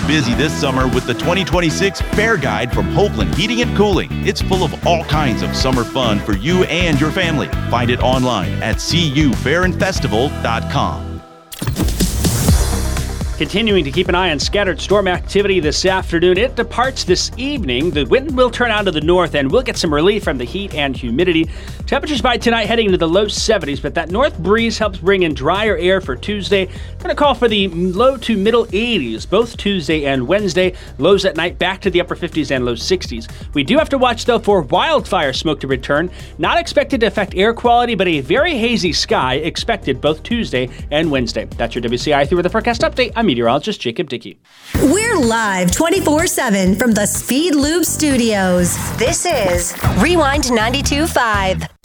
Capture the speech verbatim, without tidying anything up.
busy this summer with the twenty twenty-six Fair Guide from Hoagland Heating and Cooling. It's full of all kinds of summer fun for you and your family. Find it online at c u fair and festival dot com. Continuing to keep an eye on scattered storm activity this afternoon. It departs this evening. The wind will turn out to the north and we'll get some relief from the heat and humidity. Temperatures by tonight heading into the low seventies, but that north breeze helps bring in drier air for Tuesday. Going to call for the low to middle eighties both Tuesday and Wednesday. Lows at night back to the upper fifties and low sixties. We do have to watch, though, for wildfire smoke to return. Not expected to affect air quality, but a very hazy sky expected both Tuesday and Wednesday. That's your W C I three Weather Forecast Update. I'm meteorologist Jacob Dickey. We're live twenty-four seven from the Speed Lube Studios. This is Rewind ninety-two point five.